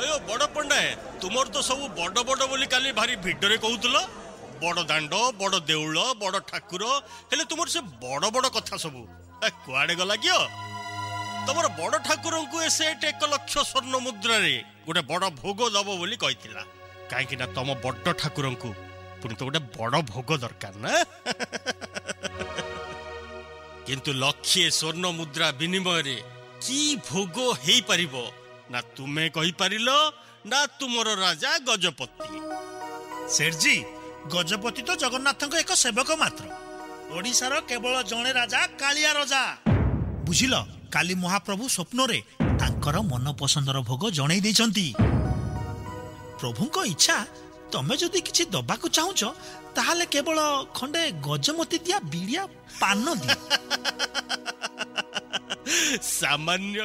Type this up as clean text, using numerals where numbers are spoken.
अयो बड़ पंडाए तुमर तो सब बड़ बड़ बोली काली भारी भिडरे कहूतल बड़ दांड बड़ देउल बड़ ठाकुर हेले तुमर से बड़ बड़ कथा सब कुआडे गला कियो तमर बड़ ठाकुर को एसेट 1 लाख स्वर्ण मुद्रा रे गोटे बड़ भोग दब बोली कहिथिला काहेकि ना तम बड़ ठाकुर को पुनी तो गोटे बड़ भोग दरकार ना किंतु लक्षे स्वर्ण मुद्रा विनिमय रे की भोग हेई परिबो ना तुमे कहि परिलो ना तुमर राजा गजपति। सेठजी गजपति तो जगन्नाथ एक सेवक मात्र ओडिशार केवल जणे राजा कालिया राजा बुझिल काली महाप्रभु स्वप्न रे तांकर मन पसंदर भोग जणै दैछंती प्रभुको इच्छा तमे जदि किछि दबाकू चाहुछ ताहाले केवल खंडे गजमती दिया बिड़िया पान दी सामान्य